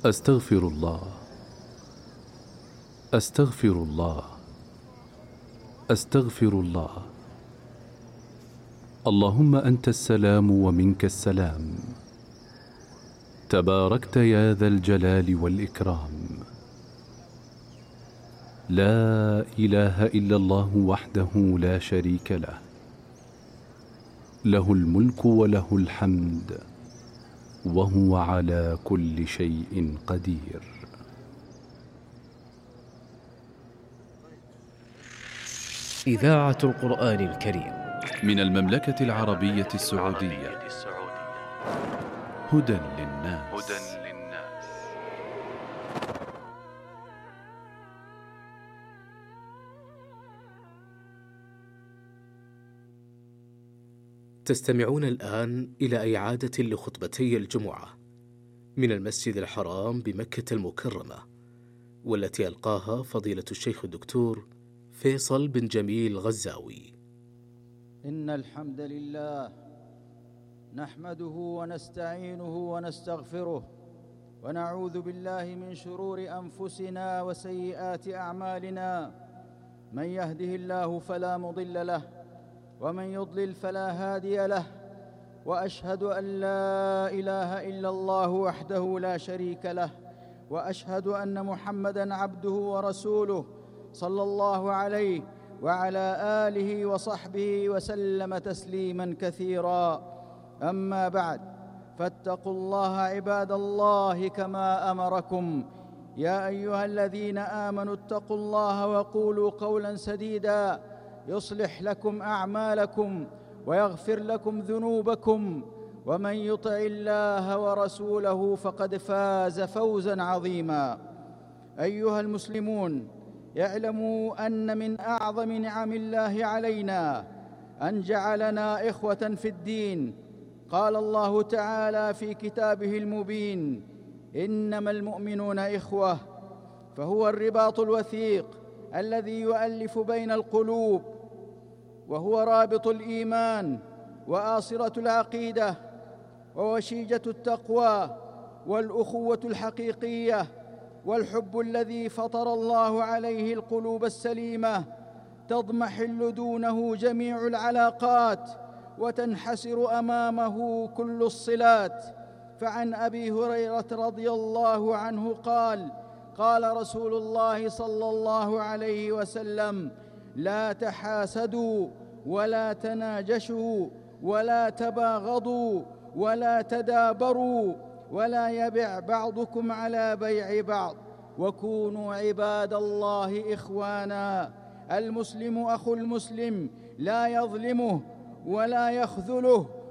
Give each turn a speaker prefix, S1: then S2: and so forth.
S1: أستغفر الله، أستغفر الله، أستغفر الله. اللهم أنت السلام ومنك السلام، تباركت يا ذا الجلال والإكرام. لا إله إلا الله وحده لا شريك له، له الملك وله الحمد وهو على كل شيء قدير.
S2: إذاعة القرآن الكريم
S1: من المملكة العربية السعودية. هدى للناس.
S2: تستمعون الآن إلى إعادة لخطبتي الجمعة من المسجد الحرام بمكة المكرمة، والتي ألقاها فضيلة الشيخ الدكتور فيصل بن جميل غزاوي.
S3: إن الحمد لله نحمده ونستعينه ونستغفره، ونعوذ بالله من شرور أنفسنا وسيئات أعمالنا. من يهده الله فلا مضل له، ومن يضلل فلا هادي له. وأشهد أن لا إله إلا الله وحده لا شريك له، وأشهد أن محمدًا عبده ورسوله صلى الله عليه وعلى آله وصحبه وسلم تسليماً كثيراً. أما بعد، فاتقوا الله عباد الله كما أمركم. يا أيها الذين آمنوا اتقوا الله وقولوا قولاً سديداً يصلح لكم أعمالكم ويغفر لكم ذنوبكم، ومن يطع الله ورسوله فقد فاز فوزاً عظيماً. أيها المسلمون، اعلموا أن من أعظم نعم الله علينا أن جعلنا إخوة في الدين. قال الله تعالى في كتابه المبين: إنما المؤمنون إخوة. فهو الرباط الوثيق الذي يؤلف بين القلوب، وهو رابط الإيمان وآصرة العقيدة ووشيجة التقوى والأخوة الحقيقية والحب الذي فطر الله عليه القلوب السليمة. تضمحل دونه جميع العلاقات وتنحسر أمامه كل الصلات. فعن أبي هريرة رضي الله عنه قال: قال رسول الله صلى الله عليه وسلم: لا تحاسدوا ولا تناجشوا ولا تباغضوا ولا تدابروا ولا يبع بعضكم على بيع بعض، وكونوا عباد الله إخوانا. المسلم أخو المسلم لا يظلمه ولا يخذله